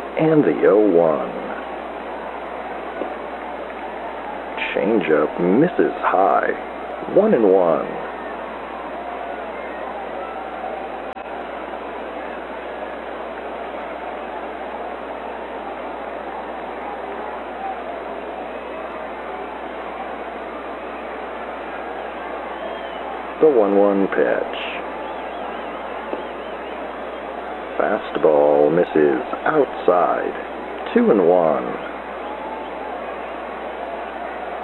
And the 0-1. Changeup misses high. 1-1. The 1-1 pitch. Fastball misses outside. 2-1.